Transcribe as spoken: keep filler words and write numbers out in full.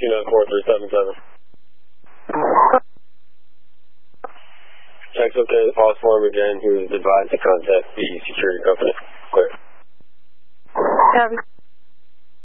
two nine four three seven seven. Check's okay, pause for him again. He was advised to contact the security company.